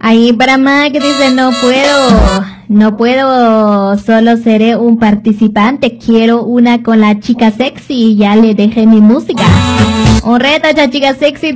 Ahí para más que dice no puedo, solo seré un participante, quiero una con la chica sexy y ya le dejé mi música. Un reto, chica sexy.